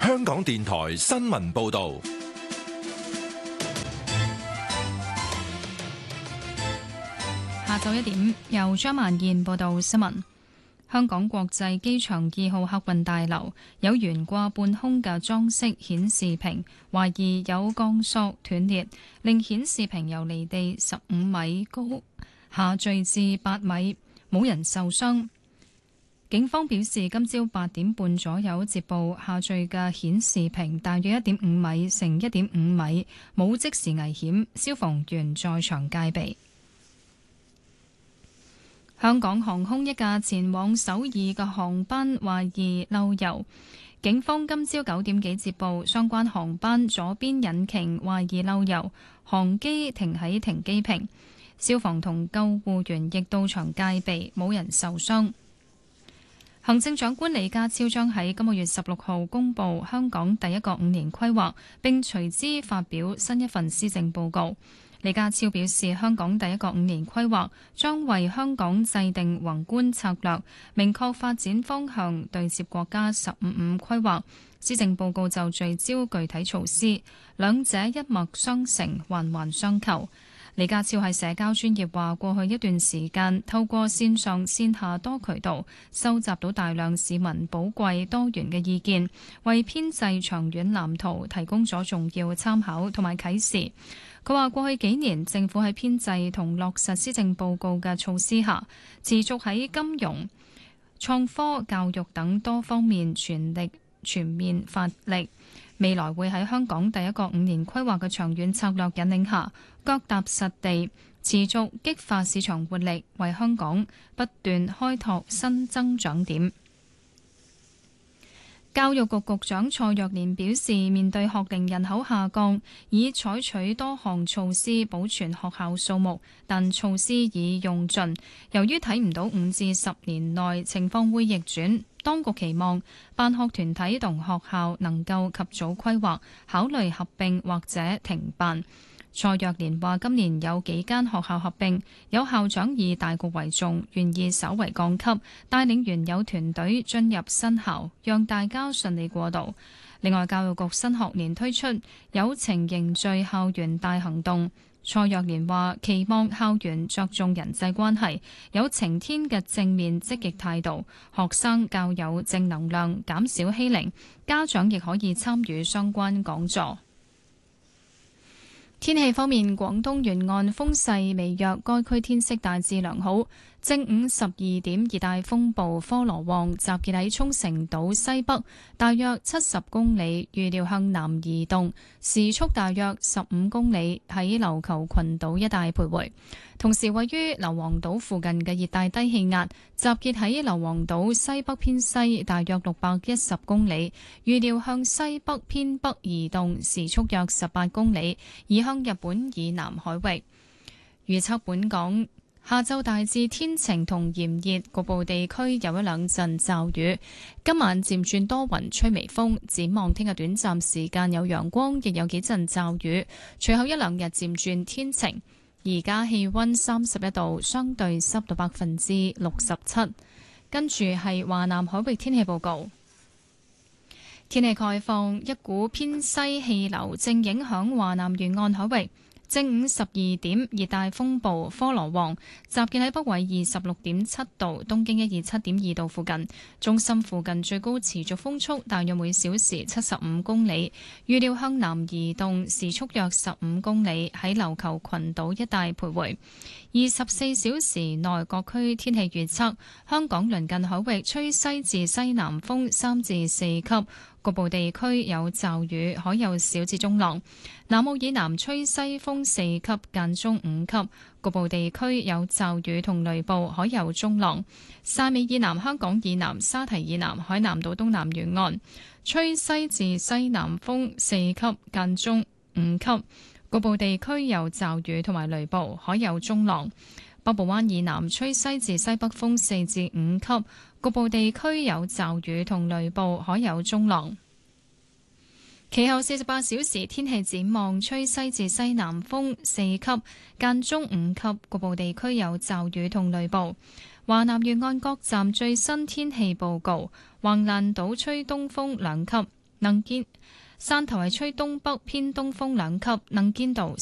香港電台新聞報道。 下晝1點，由張曼燕報道新聞。香港國際機場2號客運大樓有懸掛半空嘅裝飾顯示屏，懷疑有鋼索斷裂，令顯示屏由離地15米高下墜至8米，冇人受傷。警方表示，今朝8點半左右接報下墜嘅顯示屏大約1.5米乘1.5米，冇即時危險，消防員在場戒備。香港航空一架前往首爾嘅航班懷疑漏油，警方今朝9點幾接報，相關航班左邊引擎懷疑漏油，航機停喺停機坪，消防同救護員亦到場戒備，冇人受傷。行政長官李家超將喺今個月16號公布香港第一個5年規劃，並隨之發表新一份施政報告。李家超表示，香港第一個5年規劃將為香港制定宏觀策略，明確發展方向，對接國家15規劃。施政報告就聚焦具體措施，兩者一脈相承，環環相扣。李家超喺社交專頁話，過去一段時間透過線上線下多渠道收集到大量市民寶貴多元嘅意見，為編製長遠藍圖提供咗重要參考同埋啟示。佢話過去幾年政府喺編製同落實施政報告嘅措施下，持續喺金融、創科、教育等多方面全面發力。未來會喺香港第一個5年規劃嘅長遠策略引領下，腳踏實地，持續激發市場活力，為香港不斷開拓新增長點。教育局局長蔡若蓮表示，面對學齡人口下降，已採取多項措施保存學校數目，但措施已用盡。由於睇唔到5至10年內情況會逆轉，當局期望辦學團體同學校能夠及早規劃，考慮合併或者停辦。蔡若蓮話：今年有幾間學校合併，有校長以大局為重，願意稍為降級，帶領原有團隊進入新校，讓大家順利過渡。另外，教育局新學年推出友情凝聚校園大行動。蔡若蓮話：期望校園着重人際關係，有晴天嘅正面積極態度，學生較有正能量，減少欺凌，家長亦可以參與相關講座。天氣方面，廣東沿岸風勢微弱，該區天色大致良好。正午12點，熱帶風暴科羅旺集結喺沖繩島西北，大約70公里，預料向南移動，時速大約15公里，喺琉球群島一帶徘徊。同時，位於硫磺島附近嘅熱帶低氣壓集結喺硫磺島西北偏西，大約610公里，預料向西北偏北移動，時速約18公里，移向日本以南海域。預測本港下晝大致天晴同炎熱，局部地區有一兩陣驟雨。今晚漸轉多雲，吹微風。展望聽日短暫時間有陽光，亦有幾陣驟雨。隨後一兩日漸轉天晴。而家氣溫31度，相對濕度67%。跟住係華南海域天氣報告。天氣概況，一股偏西氣流正影響華南沿岸海域。正午12點，熱帶風暴科羅旺集結喺北緯26.7度、東經127.2度附近，中心附近最高持續風速大約每小時75公里，預料向南移動，時速約15公里，喺琉球群島一帶徘徊。24小時內各區天氣預測：香港鄰近海域吹西至西南風3至4級。局部地區有驟雨，海有小至中浪。南澳以南吹西風4級，間中5級。局部地區有驟雨同雷暴，海有中浪。汕尾以南、香港以南、沙堤以南、海南島東南沿岸吹西至西南風4級，間中5級。局部地區有驟雨同埋雷暴，海有中浪。北部灣以南吹西至西北風4至5級，局部地區有驟雨同雷暴，海有中浪。其後48小時天氣展望，吹西至西南風4級，間中5級，局部地區有驟雨同雷暴。華南沿岸各站最新天氣報告：橫瀾島吹東風2級， 能見汕頭係吹東北偏東風2級，能見度